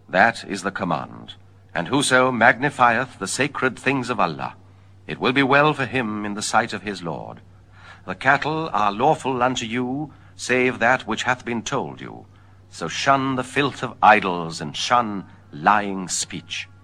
That is the command. And whoso magnifieth the sacred things of Allah, it will be well for him in the sight of his Lord. The cattle are lawful unto you, save that which hath been told you. So shun the filth of idols, and shun lying speech.